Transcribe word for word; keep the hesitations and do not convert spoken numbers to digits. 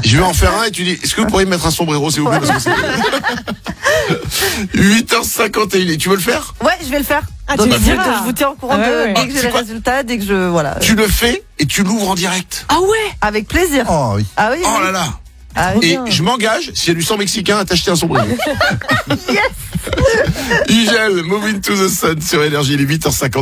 Je vais en faire un et tu dis, est-ce que vous pourriez me mettre un sombrero, s'il vous plaît, parce que c'est... huit heures cinquante et une. Tu veux le faire? Ouais, je vais le faire. Ah, Donc, tu je, le feras. je vous tiens au courant Ah ouais, de, ouais. dès Ah, que c'est j'ai les quoi résultats, dès que je, voilà. Tu le fais et tu l'ouvres en direct. Ah ouais. Avec plaisir. Oh oui. Ah oui. Oh oui. là là. Ah oui. Et je m'engage, s'il y a du sang mexicain, à t'acheter un sombrero. Yes. Igel, Moving to the Sun sur Énergie, il est huit heures cinquante.